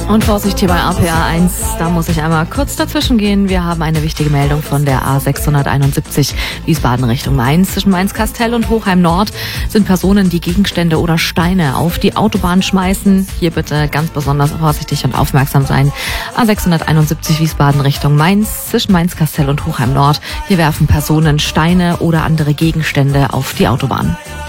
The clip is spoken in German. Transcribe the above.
Und Vorsicht hier bei APA 1, da muss ich einmal kurz dazwischen gehen. Wir haben eine wichtige Meldung von der A671 Wiesbaden Richtung Mainz. Zwischen Mainz-Kastel und Hochheim Nord sind Personen, die Gegenstände oder Steine auf die Autobahn schmeißen. Hier bitte ganz besonders vorsichtig und aufmerksam sein. A671 Wiesbaden Richtung Mainz, zwischen Mainz-Kastel und Hochheim Nord. Hier werfen Personen Steine oder andere Gegenstände auf die Autobahn.